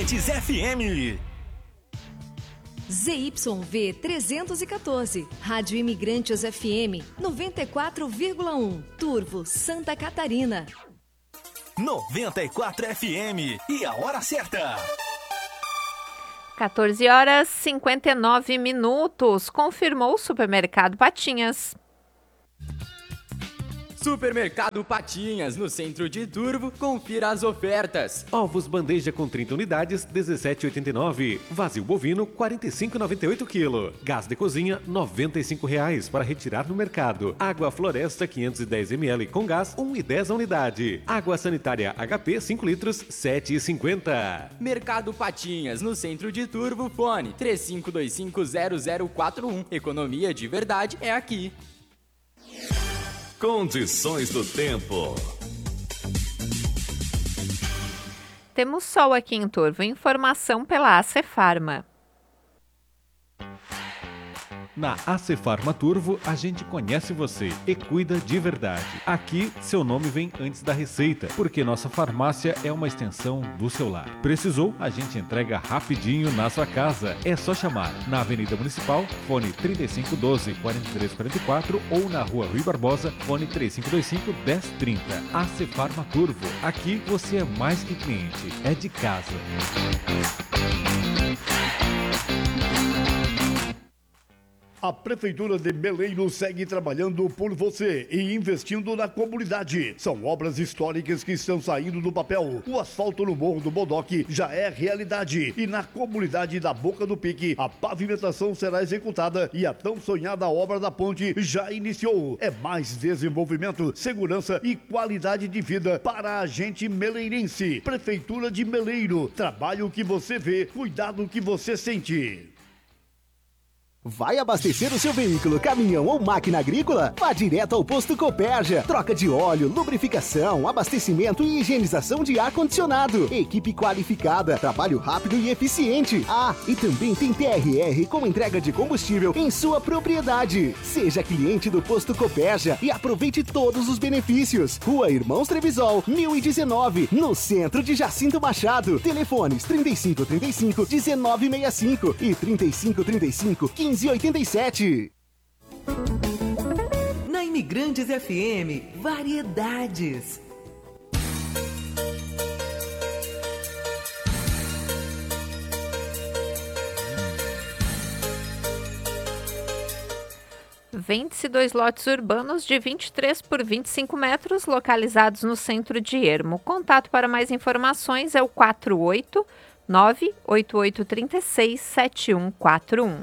Imigrantes FM. ZYV 314, Rádio Imigrantes FM 94,1, Turvo, Santa Catarina. 94 FM e a hora certa. 14h59, confirmou o Supermercado Patinhas. Supermercado Patinhas, no centro de Turvo, confira as ofertas. Ovos bandeja com 30 unidades, R$ 17,89. Vazio bovino, R$ 45,98 kg. Gás de cozinha, R$ 95,00 para retirar no mercado. Água Floresta, 510 ml com gás, R$ 1,10 a unidade. Água sanitária HP, 5 litros, R$ 7,50. Mercado Patinhas, no centro de Turvo, fone 35250041. Economia de verdade é aqui. Condições do tempo. Temos sol aqui em Turvo. Informação pela Acefarma. Na Acefarma Turvo, a gente conhece você e cuida de verdade. Aqui, seu nome vem antes da receita, porque nossa farmácia é uma extensão do seu lar. Precisou? A gente entrega rapidinho na sua casa. É só chamar na Avenida Municipal, fone 3512-4344 ou na Rua Rui Barbosa, fone 3525-1030. Acefarma Turvo. Aqui você é mais que cliente, é de casa. A Prefeitura de Meleiro segue trabalhando por você e investindo na comunidade. São obras históricas que estão saindo do papel. O asfalto no Morro do Bodoque já é realidade. E na comunidade da Boca do Pique, a pavimentação será executada e a tão sonhada obra da ponte já iniciou. É mais desenvolvimento, segurança e qualidade de vida para a gente meleirense. Prefeitura de Meleiro. Trabalho que você vê, cuidado que você sente. Vai abastecer o seu veículo, caminhão ou máquina agrícola? Vá direto ao Posto Copérgia. Troca de óleo, lubrificação, abastecimento e higienização de ar-condicionado. Equipe qualificada, trabalho rápido e eficiente. Ah, e também tem TRR com entrega de combustível em sua propriedade. Seja cliente do Posto Copérgia e aproveite todos os benefícios. Rua Irmãos Trevisol, 1019, no centro de Jacinto Machado. Telefones 3535-1965 e 3535-1587. Na Imigrantes FM, variedades. (22 lotes urbanos de 23 por 25 metros, localizados no centro de Ermo. Contato para mais informações é o 489-8836-7141.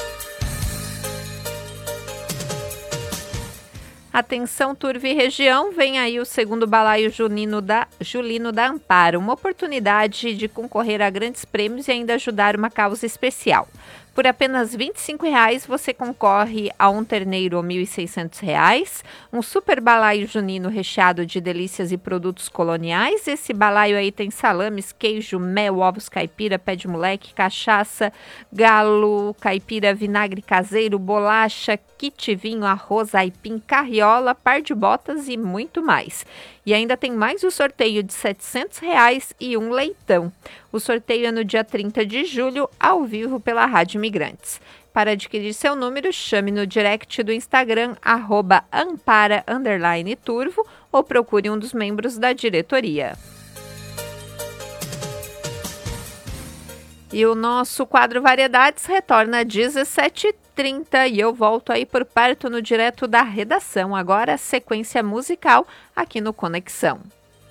Atenção, Turvo e região, vem aí o segundo balaio Julino da Amparo, uma oportunidade de concorrer a grandes prêmios e ainda ajudar uma causa especial. Por apenas R$ 25,00 você concorre a um terneiro ou R$ 1.600, um super balaio junino recheado de delícias e produtos coloniais. Esse balaio aí tem salames, queijo, mel, ovos caipira, pé de moleque, cachaça, galo, caipira, vinagre caseiro, bolacha, kit vinho, arroz, aipim, carriola, par de botas e muito mais. E ainda tem mais o sorteio de R$ 700 e um leitão. O sorteio é no dia 30 de julho, ao vivo pela Rádio Imigrantes. Para adquirir seu número, chame no direct do Instagram, @ampara_turvo, ou procure um dos membros da diretoria. E o nosso quadro Variedades retorna às 17h30 e eu volto aí por perto no direto da redação. Agora, sequência musical aqui no Conexão.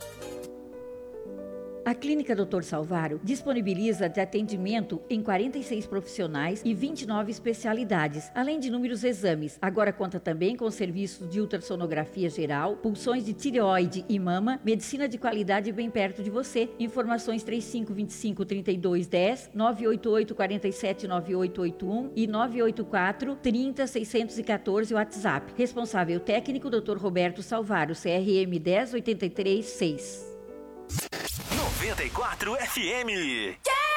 A Clínica Dr. Salvário disponibiliza de atendimento em 46 profissionais e 29 especialidades, além de inúmeros exames. Agora conta também com serviços de ultrassonografia geral, pulsões de tireoide e mama, medicina de qualidade bem perto de você. Informações 3525-3210, 988-479881 e 984-30-614 WhatsApp. Responsável técnico Dr. Roberto Salvário, CRM 10836. 94 FM.